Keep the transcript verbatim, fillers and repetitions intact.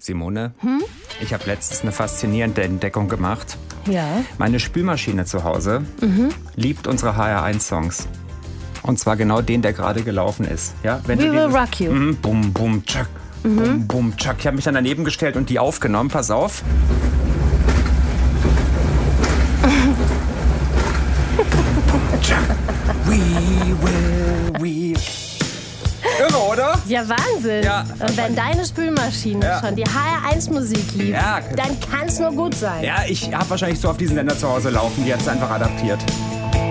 Simone, hm? ich habe letztens eine faszinierende Entdeckung gemacht. Ja. Meine Spülmaschine zu Hause mhm. liebt unsere H R eins Songs. Und zwar genau den, der gerade gelaufen ist. Ja, wenn We du Will dieses, Rock You. Mm, bum, bum, tschak, mhm. bum, bum, tschak. Ich habe mich dann daneben gestellt und die aufgenommen. Pass auf. We will, we. Irre, oder? Ja, Wahnsinn. Ja. Und wenn deine Spülmaschine Ja. schon die H R eins Musik liebt, Ja. dann kann es nur gut sein. Ja, ich habe wahrscheinlich so auf diesen Sender zu Hause laufen. Die hat es einfach adaptiert.